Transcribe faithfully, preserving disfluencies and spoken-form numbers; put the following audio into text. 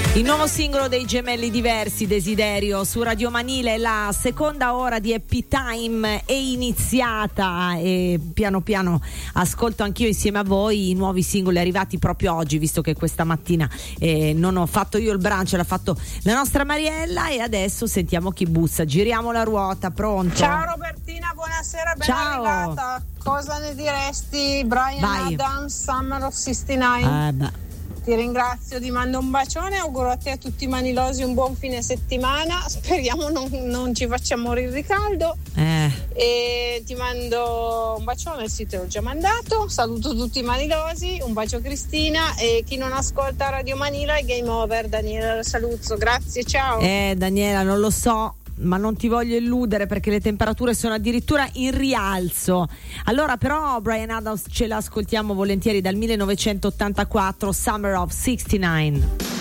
Il nuovo singolo dei Gemelli Diversi, Desiderio, su Radio Manile. La seconda ora di Happy Time è iniziata e piano piano ascolto anch'io insieme a voi i nuovi singoli arrivati proprio oggi, visto che questa mattina eh, non ho fatto io il brunch, l'ha fatto la nostra Mariella, e adesso sentiamo chi bussa. Giriamo la ruota, pronto? Ciao Robertina, buonasera, ben Ciao. arrivata. Cosa ne diresti? Brian Vai. Adams, Summer of sessantanove. Eh, beh. Ti ringrazio, ti mando un bacione, auguro a te e a tutti i manilosi un buon fine settimana, speriamo non, non ci facciamo morire di caldo. Eh. E ti mando un bacione, sì, te l'ho già mandato, saluto tutti i manilosi, un bacio Cristina, e chi non ascolta Radio Manila è game over. Daniela Saluzzo, grazie, ciao. Eh Daniela, non lo so, ma non ti voglio illudere perché le temperature sono addirittura in rialzo. Allora però Brian Adams ce l'ascoltiamo volentieri dal millenovecentottantaquattro, Summer of sessantanove.